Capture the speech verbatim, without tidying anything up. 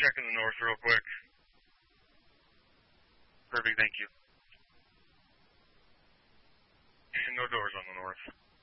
checking the north real quick. Perfect, thank you. And no doors on the north.